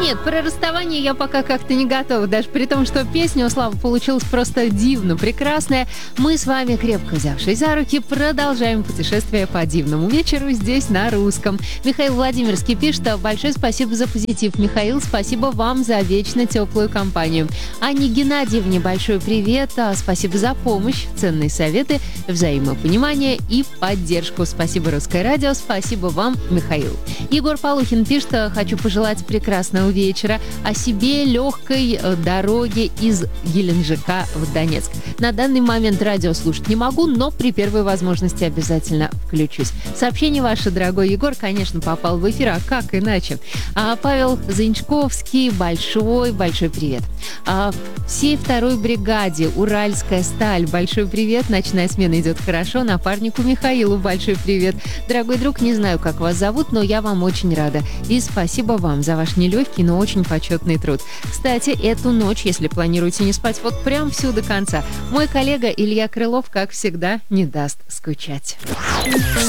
Нет, про расставание я пока как-то не готова, даже при том, что песня у Славы получилась просто дивно прекрасная. Мы с вами, крепко взявшись за руки, продолжаем путешествие по дивному вечеру здесь на русском. Михаил Владимирский пишет: большое спасибо за позитив. Михаил, спасибо вам за вечно теплую компанию. Анне Геннадьевне большой привет. Спасибо за помощь, ценные советы, взаимопонимание и поддержку. Спасибо, Русское радио. Спасибо вам, Михаил. Егор Полухин пишет: хочу пожелать прекрасного вечера, о себе легкой дороги из Геленджика в Донецк. На данный момент радио слушать не могу, но при первой возможности обязательно включусь. Сообщение ваше, дорогой Егор, конечно, попал в эфир, а как иначе? Павел Занчковский, большой привет. Всей второй бригаде «Уральская сталь» большой привет. Ночная смена идет хорошо. Напарнику Михаилу большой привет. Дорогой друг, не знаю, как вас зовут, но я вам очень рада. И спасибо вам за ваш нелегкий, но очень почетный труд. Кстати, эту ночь, если планируете не спать вот прям всю до конца, мой коллега Илья Крылов, как всегда, не даст скучать.